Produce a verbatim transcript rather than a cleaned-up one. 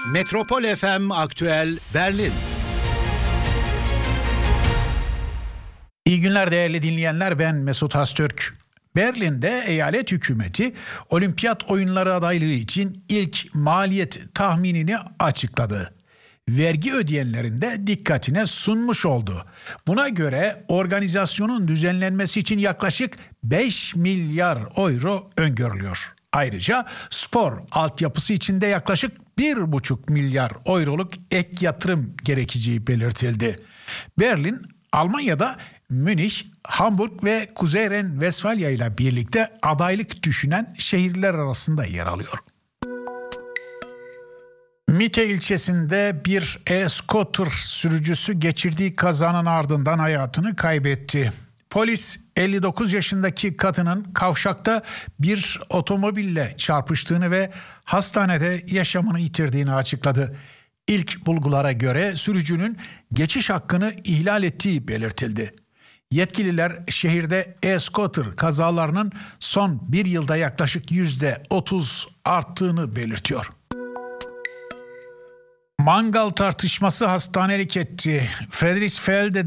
Metropol F M Aktüel Berlin. İyi günler değerli dinleyenler, ben Mesut Haztürk. Berlin'de eyalet hükümeti olimpiyat oyunları adaylığı için ilk maliyet tahminini açıkladı. Vergi ödeyenlerin de dikkatine sunmuş oldu. Buna göre organizasyonun düzenlenmesi için yaklaşık beş milyar euro öngörülüyor. Ayrıca spor altyapısı için de yaklaşık bir buçuk milyar euroluk ek yatırım gerekeceği belirtildi. Berlin, Almanya'da Münih, Hamburg ve Kuzey Ren-Vesfalya ile birlikte adaylık düşünen şehirler arasında yer alıyor. Mitte ilçesinde bir e-scooter sürücüsü geçirdiği kazanın ardından hayatını kaybetti. Polis elli dokuz yaşındaki kadının kavşakta bir otomobille çarpıştığını ve hastanede yaşamını yitirdiğini açıkladı. İlk bulgulara göre sürücünün geçiş hakkını ihlal ettiği belirtildi. Yetkililer şehirde e-scooter kazalarının son bir yılda yaklaşık yüzde otuz arttığını belirtiyor. Mangal tartışması hastanelik etti. Friedrichsfeld'de